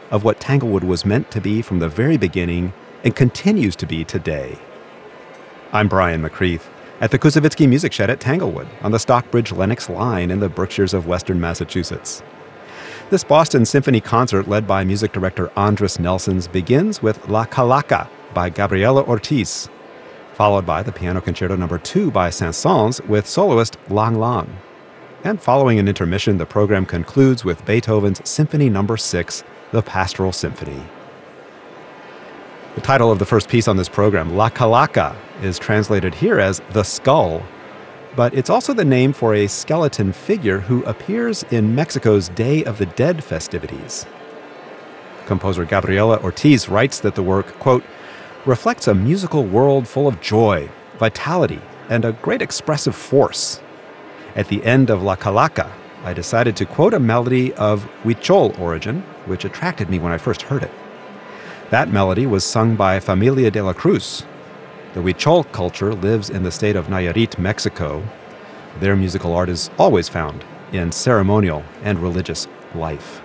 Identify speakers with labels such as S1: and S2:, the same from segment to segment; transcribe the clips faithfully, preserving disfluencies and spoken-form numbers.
S1: of what Tanglewood was meant to be from the very beginning and continues to be today. I'm Brian McCreath at the Kusavitsky Music Shed at Tanglewood on the Stockbridge Lenox Line in the Berkshires of western Massachusetts. This Boston Symphony concert, led by music director Andres Nelsons, begins with La Calaca by Gabriela Ortiz, followed by the Piano Concerto Number two by Saint-Saëns with soloist Lang Lang. And following an intermission, the program concludes with Beethoven's Symphony Number six, the Pastoral Symphony. The title of the first piece on this program, La Calaca, is translated here as The Skull, but it's also the name for a skeleton figure who appears in Mexico's Day of the Dead festivities. Composer Gabriela Ortiz writes that the work, quote, reflects a musical world full of joy, vitality, and a great expressive force. At the end of La Calaca, I decided to quote a melody of Huichol origin, which attracted me when I first heard it. That melody was sung by Familia de la Cruz. The Huichol culture lives in the state of Nayarit, Mexico. Their musical art is always found in ceremonial and religious life.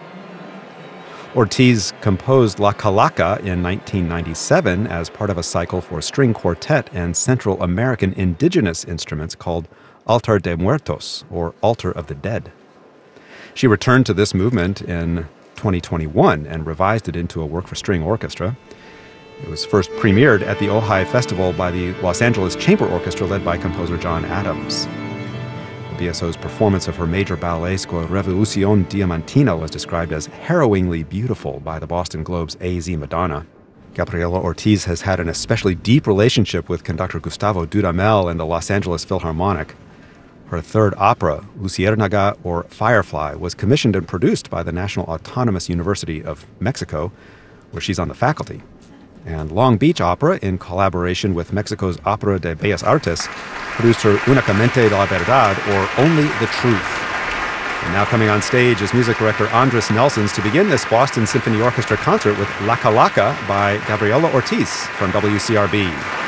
S1: Ortiz composed La Calaca in nineteen ninety-seven as part of a cycle for string quartet and Central American indigenous instruments called Altar de Muertos, or Altar of the Dead. She returned to this movement in twenty twenty-one and revised it into a work for string orchestra. It was first premiered at the Ojai Festival by the Los Angeles Chamber Orchestra led by composer John Adams. The B S O's performance of her major ballet score Revolucion Diamantina was described as harrowingly beautiful by the Boston Globe's A Z Madonna. Gabriela Ortiz has had an especially deep relationship with conductor Gustavo Dudamel and the Los Angeles Philharmonic. Her third opera, Luciérnaga or Firefly, was commissioned and produced by the National Autonomous University of Mexico, where she's on the faculty. And Long Beach Opera, in collaboration with Mexico's Opera de Bellas Artes, produced her Unicamente la Verdad, or Only the Truth. And now coming on stage is music director Andres Nelsons to begin this Boston Symphony Orchestra concert with La Calaca by Gabriela Ortiz from W C R B.